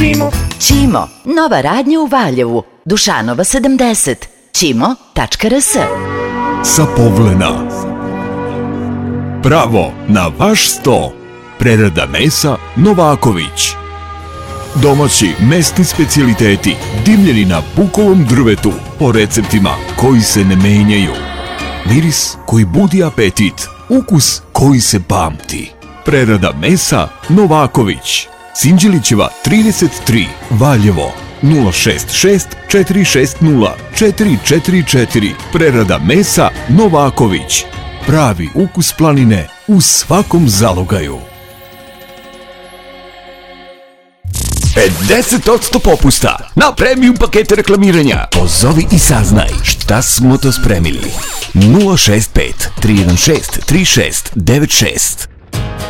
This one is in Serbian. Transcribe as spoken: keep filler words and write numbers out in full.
Ćimo. Ćimo, nova radnja u Valjevu, Dušanova sedamdeset, ćimo tačka r s. Sa Povlena. Pravo na vaš sto. Prerada mesa Novaković. Domaći mesni specijaliteti dimljeni na bukovom drvetu po receptima koji se ne menjaju. Miris koji budi apetit, ukus koji se pamti. Prerada mesa Novaković. Sinđelićeva trideset tri, Valjevo, nula šest šest četiri šest nula četiri četiri četiri. Prerada mesa Novaković. Pravi ukus planine u svakom zalogaju. pedeset posto popusta na premium pakete reklamiranja. Pozovi i saznaj šta smo to spremili. nula šest pet tri jedan šest tri šest devet šest.